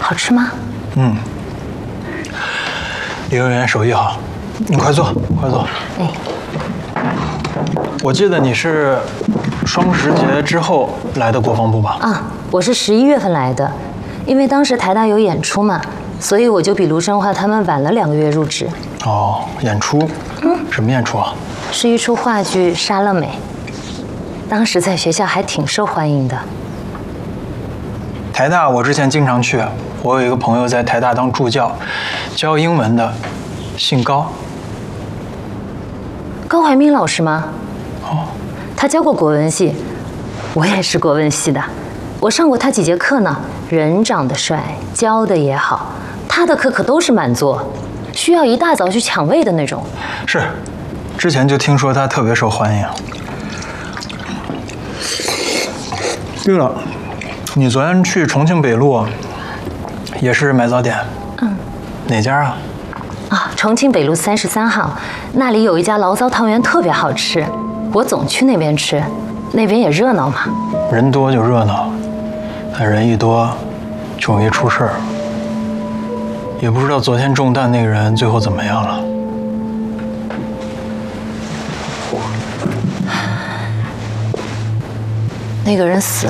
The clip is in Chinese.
好吃吗？ 嗯，李幼员手艺好，你快坐，快坐。 哎， 我记得你是双十节之后来的国防部吧？ 啊，我是11月份来的，因为当时台大有演出嘛，所以我就比卢生化他们晚了2个月入职。 哦，演出？什么演出啊？ 是一出话剧《莎乐美》，当时在学校还挺受欢迎的。 台大我之前经常去，我有一个朋友在台大当助教，教英文的，姓高。 高怀民老师吗？ 哦， 他教过国文系，我也是国文系的，我上过他几节课呢。人长得帅，教的也好，他的课可都是满座，需要一大早去抢位的那种。 是，之前就听说他特别受欢迎。对了，你昨天去重庆北路，也是买早点？ 嗯， 哪家啊？ 啊，重庆北路33号，那里有一家醪糟汤圆特别好吃，我总去那边吃，那边也热闹嘛。 人多就热闹，但人一多就容易出事儿。也不知道昨天中弹那个人最后怎么样了。 那个人死了。